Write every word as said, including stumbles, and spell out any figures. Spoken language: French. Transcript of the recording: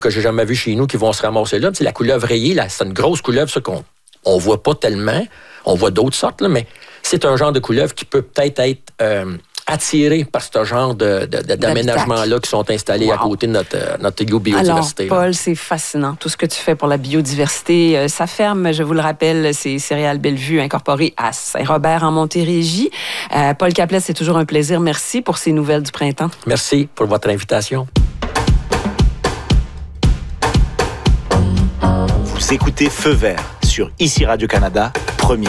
que j'ai jamais vu chez nous qui vont se ramasser là. C'est la couleuvre rayée, là, c'est une grosse couleuvre, ça qu'on on voit pas tellement. On voit d'autres sortes, là, mais c'est un genre de couleuvre qui peut peut-être être euh, attiré par ce genre de, de, de, d'aménagements-là qui sont installés wow. à côté de notre, notre biodiversité. Alors, Paul, c'est fascinant. Tout ce que tu fais pour la biodiversité. Euh, ça ferme, je vous le rappelle, c'est Céréales Bellevue incorporées à Saint-Robert en Montérégie. Euh, Paul Caplet, c'est toujours un plaisir. Merci pour ces nouvelles du printemps. Merci pour votre invitation. Vous écoutez Feu vert sur Ici Radio-Canada